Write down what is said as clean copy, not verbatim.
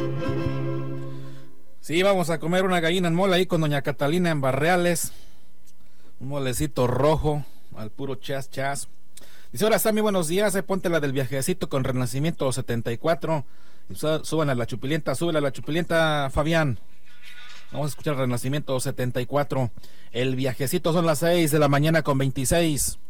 Sí, vamos a comer una gallina en mole ahí con doña Catalina en Barreales. Un molecito rojo, al puro chas chas. Dice, hola Sammy, buenos días, ponte la del viajecito con Renacimiento 74. Suban a la chupilienta, súbela a la chupilienta, Fabián. Vamos a escuchar Renacimiento 74. El viajecito, son las 6 de la mañana con 26.